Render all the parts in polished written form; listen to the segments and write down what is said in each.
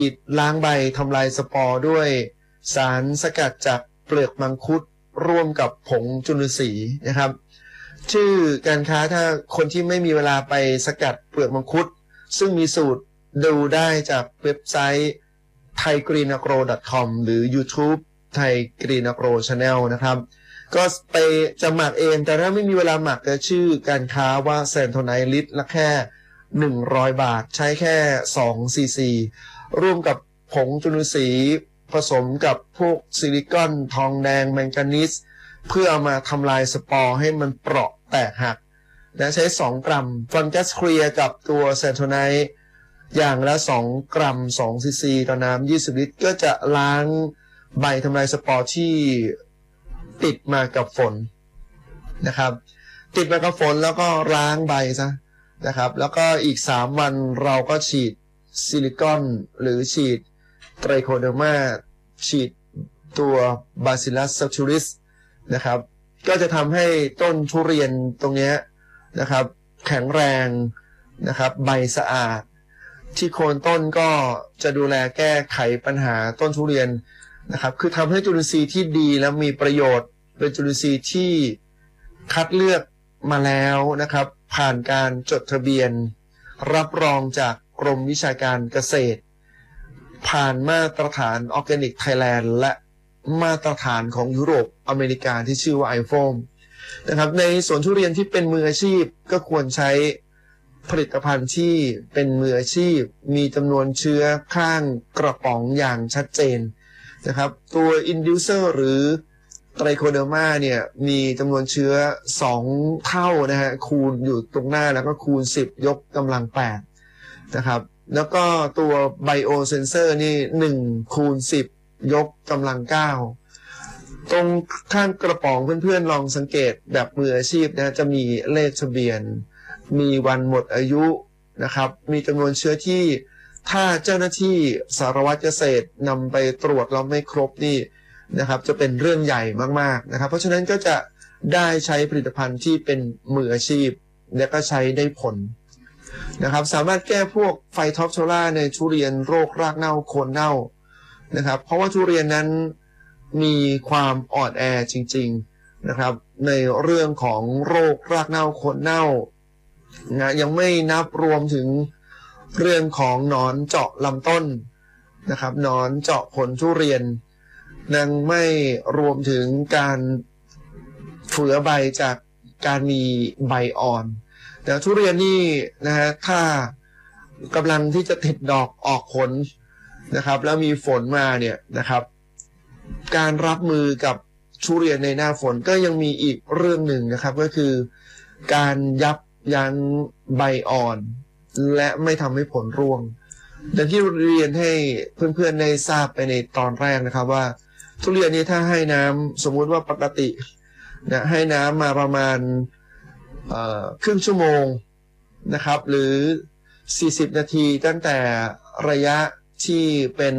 ล้างใบทำลายสปอร์ด้วยสารสกัดจากเปลือกมังคุดร่วมกับผงจุลินทรีย์นะครับชื่อการค้าถ้าคนที่ไม่มีเวลาไปสกัดเปลือกมังคุดซึ่งมีสูตรดูได้จากเว็บไซต์ thaigreenagro.com หรือ YouTube Thai Green Agro Channel นะครับก็ไปจะหมักเองแต่ถ้าไม่มีเวลาหมักจะชื่อการค้าว่าแซนโทไนท์ลิตรละแค่100 บาทใช้แค่2 ซีซีร่วมกับผงจุลินทรีย์ผสมกับพวกซิลิคอนทองแดงแมงกานีสเพื่อเอามาทำลายสปอร์ให้มันเปราะแตกหักนะใช้2 กรัมฟังกัสเคลียร์กับตัวแซนโทไนท์อย่างละ2 กรัม2 ซีซีต่อน้ำ20 ลิตรก็จะล้างใบทำลายสปอร์ที่ติดมากับฝนนะครับติดมากับฝนแล้วก็ล้างใบซะนะครับแล้วก็อีก3 วันเราก็ฉีดซิลิคอนหรือฉีดไตรโคเดอร์มาฉีดตัวบาซิลัสซัทูริสนะครับก็จะทำให้ต้นทุเรียนตรงนี้นะครับแข็งแรงนะครับใบสะอาดที่โคนต้นก็จะดูแลแก้ไขปัญหาต้นทุเรียนนะครับคือทำให้จุลินทรีย์ที่ดีและมีประโยชน์เป็นจุลินทรีย์ที่คัดเลือกมาแล้วนะครับผ่านการจดทะเบียนรับรองจากกรมวิชาการเกษตรผ่านมาตรฐานออร์แกนิกไทยแลนด์และมาตรฐานของยุโรปอเมริกาที่ชื่อว่า IFOAM นะครับในสวนทุเรียนที่เป็นมืออาชีพก็ควรใช้ผลิตภัณฑ์ที่เป็นมืออาชีพมีจำนวนเชื้อข้างกระป๋องอย่างชัดเจนนะครับตัวอินดิวเซอร์หรือไตรโคเดอร์มาเนี่ยมีจำนวนเชื้อ2 เท่านะฮะคูณอยู่ตรงหน้าแล้วก็คูณ10 ยกกำลัง8นะครับแล้วก็ตัวไบโอเซนเซอร์นี่1 คูณ 10 ยกกำลัง9ตรงข้างกระป๋องเพื่อนๆลองสังเกตแบบมืออาชีพนะจะมีเลขทะเบียนมีวันหมดอายุนะครับมีจำนวนเชื้อที่ถ้าเจ้าหน้าที่สารวัตรเกษตรนำไปตรวจแล้วไม่ครบนี่นะครับจะเป็นเรื่องใหญ่มากๆนะครับเพราะฉะนั้นก็จะได้ใช้ผลิตภัณฑ์ที่เป็นมืออาชีพและก็ใช้ได้ผลนะครับสามารถแก้พวกไฟท็อปโซล่าในทุเรียนโรครากเน่าโคนเน่านะครับเพราะว่าทุเรียนนั้นมีความอ่อนแอจริงๆนะครับในเรื่องของโรครากเน่าโคนเน่านะยังไม่นับรวมถึงเรื่องของหนอนเจาะลำต้นนะครับหนอนเจาะผลทุเรียนยังไม่รวมถึงการเฝือใบจากการมีใบอ่อนแต่ทุเรียนนี่นะฮะถ้ากำลังที่จะติดดอกออกผลนะครับแล้วมีฝนมาเนี่ยนะครับการรับมือกับทุเรียนในหน้าฝนก็ยังมีอีกเรื่องหนึ่งนะครับก็คือการยับยั้งใบอ่อนและไม่ทำให้ผลร่วงดังที่เรียนให้เพื่อนๆได้ทราบไปในตอนแรกนะครับว่าทุเรียนนี้ถ้าให้น้ำสมมุติว่าปกตินะให้น้ำมาประมาณครึ่งชั่วโมงนะครับหรือ40 นาทีตั้งแต่ระยะที่เป็น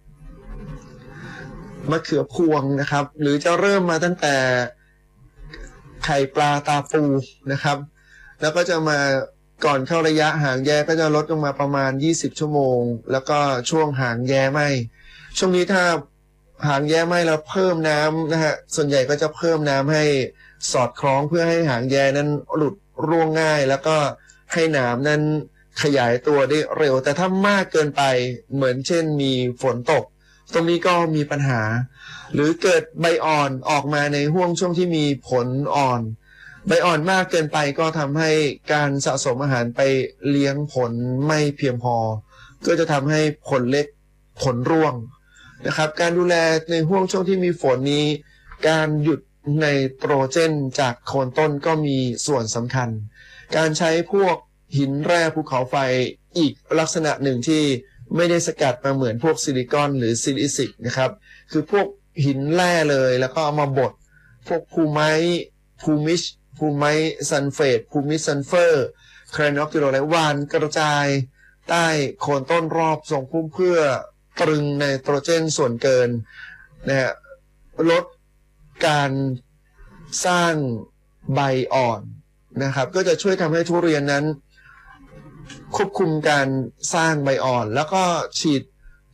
มะเขือพวงนะครับหรือจะเริ่มมาตั้งแต่ไข่ปลาตาปูนะครับแล้วก็จะมาก่อนเข้าระยะหางแย้ก็จะลดลงมาประมาณ20 ชั่วโมงแล้วก็ช่วงหางแย้ไหมช่วงนี้ถ้าหางแย้ไหมแล้วเพิ่มน้ำนะฮะส่วนใหญ่ก็จะเพิ่มน้ำให้สอดคล้องเพื่อให้หางแย้นั้นหลุดร่วงง่ายแล้วก็ให้หนามนั้นขยายตัวได้เร็วแต่ถ้ามากเกินไปเหมือนเช่นมีฝนตกตรงนี้ก็มีปัญหาหรือเกิดใบอ่อนออกมาในห่วงช่วงที่มีผลอ่อนใบอ่อนมากเกินไปก็ทำให้การสะสมอาหารไปเลี้ยงผลไม่เพียงพอก็จะทำให้ผลเล็กผลร่วงนะครับการดูแลในห่วงช่วงที่มีฝนนี้การหยุดไนโตรเจนจากโคนต้นก็มีส่วนสำคัญการใช้พวกหินแร่ภูเขาไฟอีกลักษณะหนึ่งที่ไม่ได้สกัดมาเหมือนพวกซิลิคอนหรือซิลิซิกนะครับคือพวกหินแร่เลยแล้วก็เอามาบดพวกภูไม้ภูมิชภูไม้ซัลเฟตภูมิซัลเฟอร์ไคลนอกติโรไลท์วานกระจายใต้โคนต้นรอบทรงพุ่มเพื่อตรึงไนโตรเจนส่วนเกินนะฮะลดการสร้างใบอ่อนนะครับก็จะช่วยทำให้ทุเรียนนั้นควบคุมการสร้างใบอ่อนแล้วก็ฉีด